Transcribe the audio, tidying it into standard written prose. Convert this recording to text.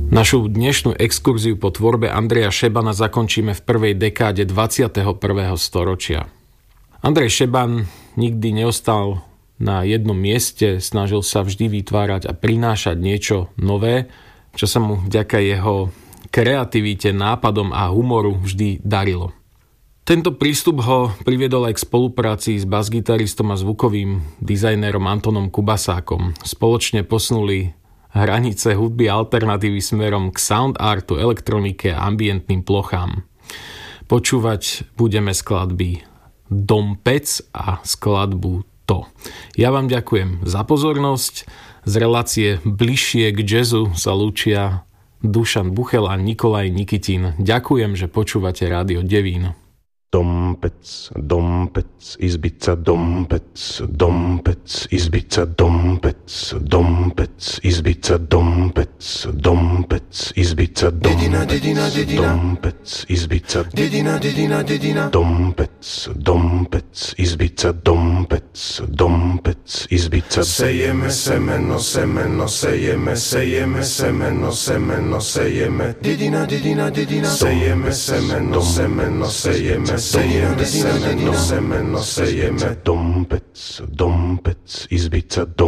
Našu dnešnú exkurziu po tvorbe Andreja Šebana zakončíme v prvej dekáde 21. storočia. Andrej Šeban nikdy neostal na jednom mieste, snažil sa vždy vytvárať a prinášať niečo nové, čo sa mu vďaka jeho kreativite, nápadom a humoru vždy darilo. Tento prístup ho priviedol aj k spolupráci s basgitaristom a zvukovým dizajnérom Antonom Kubasákom. Spoločne posunuli hranice hudby alternatívy smerom k sound artu, elektronike a ambientným plochám. Počúvať budeme skladby Dom Pec a skladbu To. Ja vám ďakujem za pozornosť. Z relácie Bližšie k jazzu sa lúčia Dušan Buchel a Nikolaj Nikitin. Ďakujem, že počúvate Rádio Devín. Dom pec, izbica, dom pec, izbica, dom pec, izbica, dom pec, izbica, dedina, izbica, dedina, dom pec, izbica, dom pec, izbica. Sejeme semeno, sejeme semeno, dedina, sejeme semeno, sejeme semeno, dom pec, izbica, dom